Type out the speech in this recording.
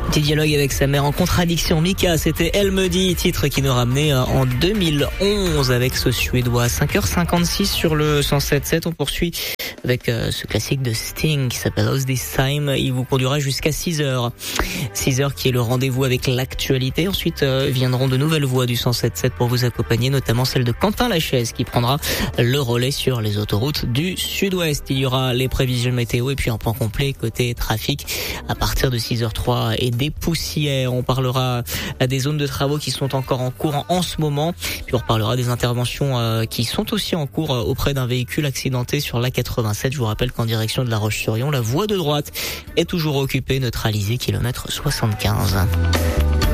Petit dialogue avec sa mère en contradiction. Mika, c'était Elle me dit, titre qui nous ramenait en 2011 avec ce Suédois. 5h56 sur le 107.7. On poursuit avec ce classique de Sting qui s'appelle All This Time. Il vous conduira jusqu'à 6h. 6h qui est le rendez-vous avec l'actualité. Ensuite viendront de nouvelles voix du 107.7 pour vous accompagner, notamment celle de Quentin Lachaise qui prendra le relais sur les autoroutes du Sud-Ouest. Il y aura les prévisions météo et puis un point complet côté trafic à partir de 6h03 et des poussières. On parlera des zones de travaux qui sont encore en cours en ce moment. Puis on reparlera des interventions qui sont aussi en cours auprès d'un véhicule accidenté sur l'A87. Je vous rappelle qu'en direction de La Roche-sur-Yon, la voie de droite est toujours occupée, neutralisée, kilomètre 75.